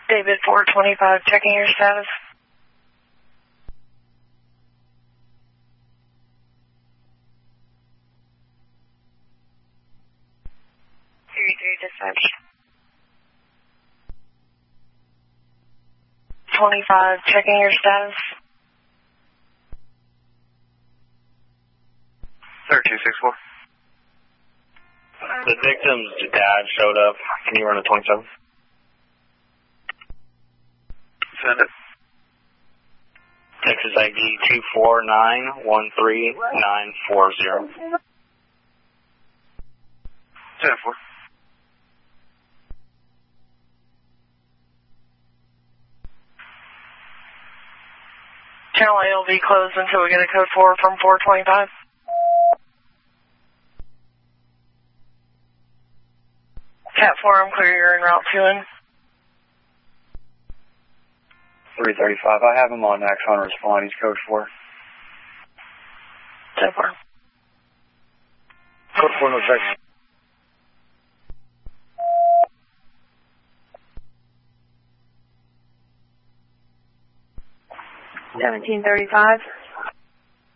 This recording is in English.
David 425, checking your status. 33 dispatch. 25, checking your status. 3264. The victim's dad showed up. Can you run a 27? Send it. Texas ID 249133940. 10-4. Channel A will be closed until we get a code 4 from 425. Cat 4, I'm clear, you're en route to in. 335, I have him on Axon respond, he's code 4. 10-4. Code 4, no text. 1735.